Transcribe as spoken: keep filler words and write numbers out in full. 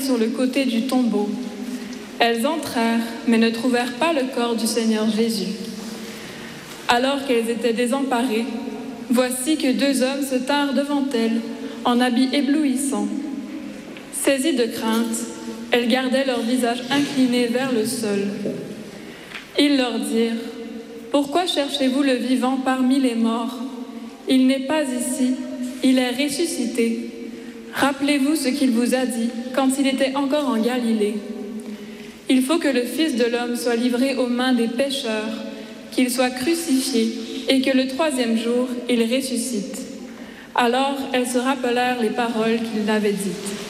sur le côté du tombeau. Elles entrèrent, mais ne trouvèrent pas le corps du Seigneur Jésus. Alors qu'elles étaient désemparées, voici que deux hommes se tinrent devant elles, en habits éblouissants. Saisies de crainte, elles gardaient leur visage incliné vers le sol. Ils leur dirent : « Pourquoi cherchez-vous le vivant parmi les morts ? Il n'est pas ici, il est ressuscité. Rappelez-vous ce qu'il vous a dit quand il était encore en Galilée. Il faut que le Fils de l'homme soit livré aux mains des pécheurs, qu'il soit crucifié et que le troisième jour, il ressuscite. » Alors elles se rappelèrent les paroles qu'il avait dites.